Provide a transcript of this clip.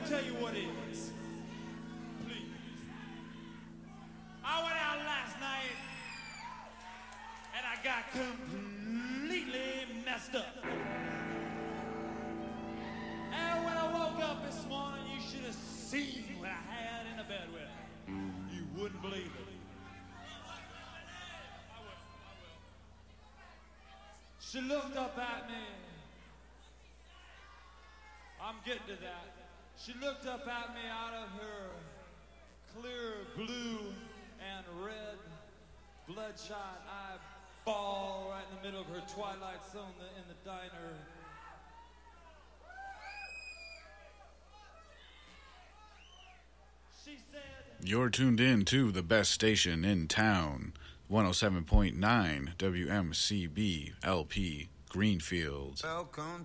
to tell you what it is. Please. I went out last night and I got completely messed up. And when I woke up this morning, you should have seen what I had in the bed with me. You wouldn't believe it. She looked up at me. I'm getting to that. She looked up at me out of her clear blue and red bloodshot eyeball right in the middle of her twilight zone in the diner. She said, "You're tuned in to the best station in town, 107.9 WMCB LP Greenfield." Welcome